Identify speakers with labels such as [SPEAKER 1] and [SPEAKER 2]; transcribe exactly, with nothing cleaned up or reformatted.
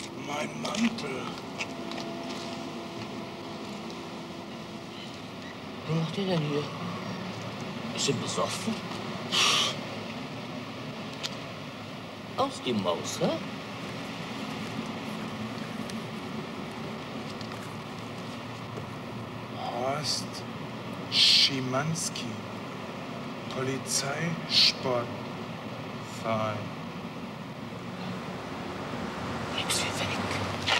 [SPEAKER 1] Mein Mantel.
[SPEAKER 2] Was macht ihr denn hier? Ist ihr besoffen? Aus die Maus, hä?
[SPEAKER 1] Horst Schimanski, Polizeisportverein.